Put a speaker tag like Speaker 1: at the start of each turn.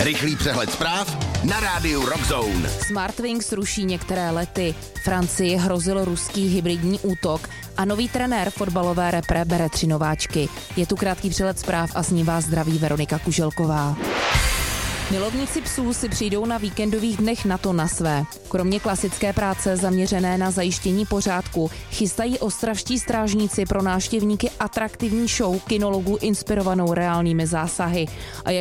Speaker 1: Rychlý přehled zpráv na rádiu Rockzone.
Speaker 2: Smartwings ruší některé lety, Francii hrozil ruský hybridní útok a nový trenér fotbalové repre bere 3 nováčky. Je tu krátký přehled zpráv a s ním vás zdraví Veronika Kuželková. Milovníci psů si přijdou na víkendových dnech na to na své. Kromě klasické práce zaměřené na zajištění pořádku chystají ostravští strážníci pro návštěvníky atraktivní show kinologů inspirovanou reálnými zásahy. A jak